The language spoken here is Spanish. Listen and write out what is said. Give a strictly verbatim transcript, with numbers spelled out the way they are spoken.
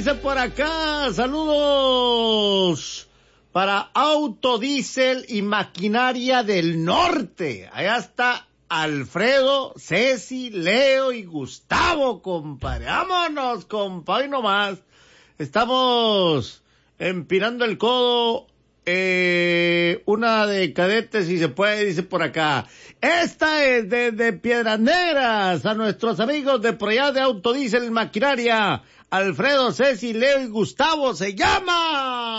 dice por acá, saludos para Autodiesel y Maquinaria del Norte. Allá está Alfredo, Ceci, Leo y Gustavo, compadre. Vámonos, compadre, nomás. Estamos empinando el codo. Eh, una de cadetes, si se puede, dice por acá. Esta es de, de Piedras Negras, a nuestros amigos de por allá de Autodiesel Maquinaria. Alfredo, Ceci, Leo y Gustavo se llama.